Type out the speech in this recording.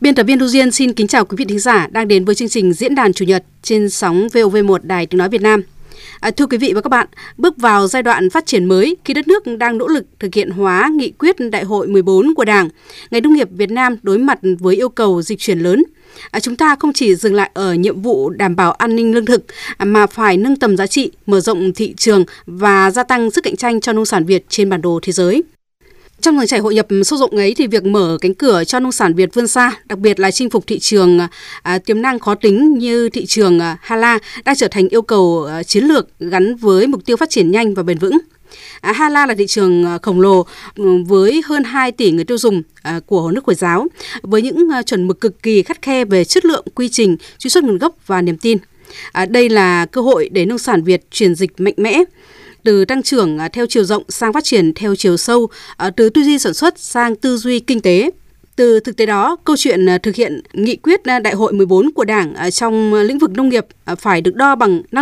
Biên tập viên Thu Duyên xin kính chào quý vị thính giả đang đến với chương trình Diễn đàn Chủ nhật trên sóng VOV1 Đài Tiếng nói Việt Nam. Thưa quý vị và các bạn, bước vào giai đoạn phát triển mới khi đất nước đang nỗ lực thực hiện hóa nghị quyết Đại hội 14 của Đảng, ngành nông nghiệp Việt Nam đối mặt với yêu cầu dịch chuyển lớn. Chúng ta không chỉ dừng lại ở nhiệm vụ đảm bảo an ninh lương thực mà phải nâng tầm giá trị, mở rộng thị trường và gia tăng sức cạnh tranh cho nông sản Việt trên bản đồ thế giới. Trong dòng chảy hội nhập sâu rộng ấy thì việc mở cánh cửa cho nông sản Việt vươn xa, đặc biệt là chinh phục thị trường tiềm năng khó tính như thị trường Hà La đang trở thành yêu cầu chiến lược gắn với mục tiêu phát triển nhanh và bền vững. Hà La là thị trường khổng lồ với hơn 2 tỷ người tiêu dùng của nước Hồi giáo, với những chuẩn mực cực kỳ khắt khe về chất lượng, quy trình, truy xuất nguồn gốc và niềm tin. Đây là cơ hội để nông sản Việt chuyển dịch mạnh mẽ, từ tăng trưởng theo chiều rộng sang phát triển theo chiều sâu, từ tư duy sản xuất sang tư duy kinh tế. Từ thực tế đó, câu chuyện thực hiện nghị quyết Đại hội 14 của Đảng trong lĩnh vực nông nghiệp phải được đo bằng năng